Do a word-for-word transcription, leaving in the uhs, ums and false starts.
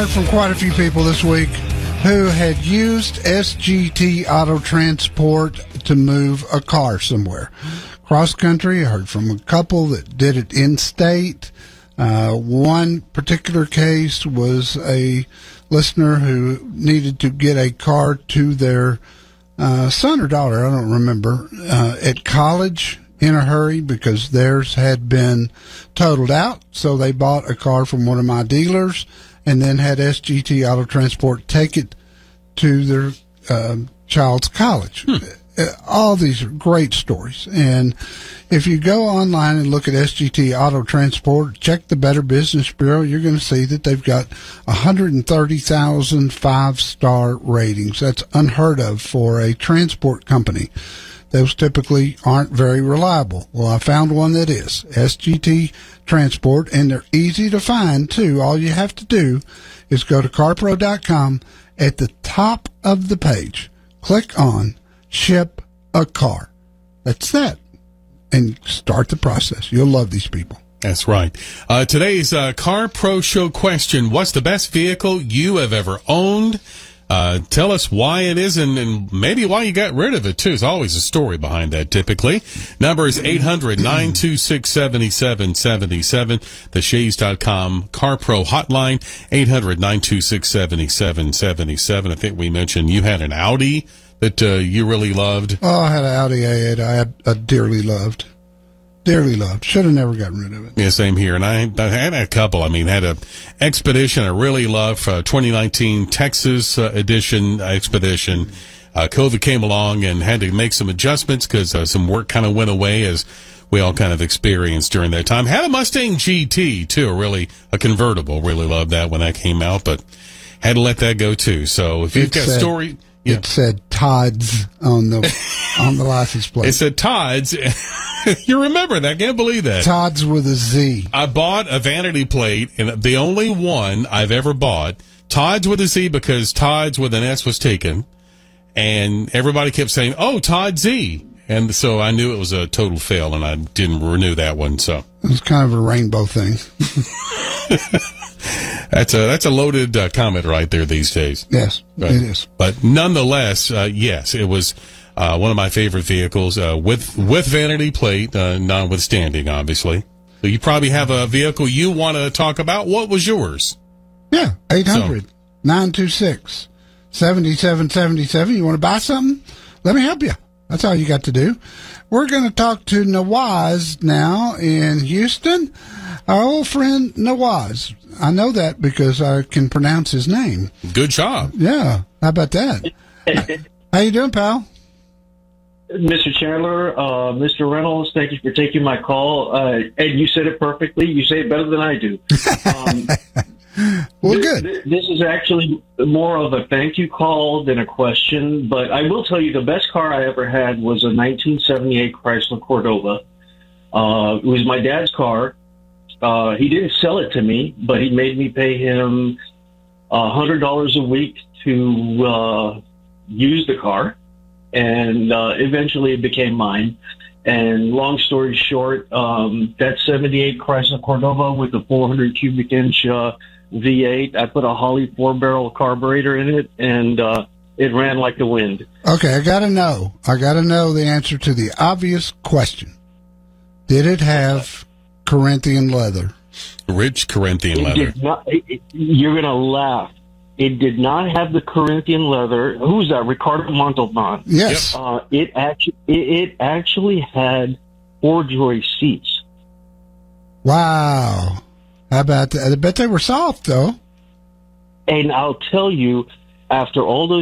heard from quite a few people this week who had used S G T Auto Transport to move a car somewhere. Cross country, I heard from a couple that did it in-state. Uh, one particular case was a listener who needed to get a car to their uh, son or daughter, I don't remember, uh, at college in a hurry because theirs had been totaled out. So they bought a car from one of my dealers and then had S G T Auto Transport take it to their uh, child's college. Hmm. All these are great stories. And if you go online and look at S G T Auto Transport, check the Better Business Bureau, you're going to see that they've got one hundred thirty thousand five-star ratings. That's unheard of for a transport company. Those typically aren't very reliable. Well, I found one that is, S G T Transport, and they're easy to find, too. All you have to do is go to car pro dot com. At the top of the page, click on Ship a Car. That's that. And start the process. You'll love these people. That's right. Uh, today's uh, Car Pro Show question, what's the best vehicle you have ever owned? Uh, tell us why it is and, and maybe why you got rid of it, too. There's always a story behind that, typically. Number is eight hundred, nine two six, seven seven seven seven. The Shays dot com Car Pro hotline, eight hundred, nine two six, seven seven seven seven. I think we mentioned you had an Audi that uh, you really loved. Oh, I had an Audi A eight I, had, I dearly loved. Dearly loved. Should have never gotten rid of it. Yeah, same here. And I, I had a couple. I mean, had a Expedition I really loved, uh, twenty nineteen Texas uh, edition Expedition. Uh, COVID came along and had to make some adjustments because uh, some work kind of went away as we all kind of experienced during that time. Had a Mustang G T, too, really a convertible. Really loved that when that came out, but had to let that go, too. So if you've got a story... Yeah. It said Todd's on the on the license plate. It said Todd's. You remember that? I can't believe that. Todd's with a Z. I bought a vanity plate, and the only one I've ever bought, Todd's with a Z, because Todd's with an S was taken, and everybody kept saying, oh, Todd Z. And so I knew it was a total fail, and I didn't renew that one. So it was kind of a rainbow thing. That's a that's a loaded uh, comment right there these days. Yes, but, it is. But nonetheless, uh, yes, it was uh, one of my favorite vehicles uh, with with vanity plate, uh, notwithstanding, obviously. So you probably have a vehicle you want to talk about. What was yours? Yeah, eight hundred, nine two six, seven seven seven seven. You want to buy something? Let me help you. That's all you got to do. We're going to talk to Nawaz now in Houston. Our old friend Nawaz. I know that because I can pronounce his name. Good job. Yeah. How about that? How you doing, pal? Mister Chandler, uh, Mister Reynolds, thank you for taking my call. Uh, and you said it perfectly. You say it better than I do. Um, well, this, good. This is actually more of a thank you call than a question. But I will tell you the best car I ever had was a nineteen seventy-eight Chrysler Cordova. Uh, it was my dad's car. Uh, he didn't sell it to me, but he made me pay him one hundred dollars a week to uh, use the car. And uh, eventually it became mine. And long story short, um, that seventy-eight Chrysler Cordova with a four hundred cubic inch uh, V eight, I put a Holley four-barrel carburetor in it, and uh, it ran like the wind. Okay, I got to know. I got to know the answer to the obvious question. Did it have Corinthian leather? Rich Corinthian it leather. Did not, it, it, you're going to laugh. It did not have the Corinthian leather. Who's that? Ricardo Montalban. Yes. Uh, it actually it, it actually had four-joy seats. Wow. How about that? I bet they were soft, though. And I'll tell you, after all those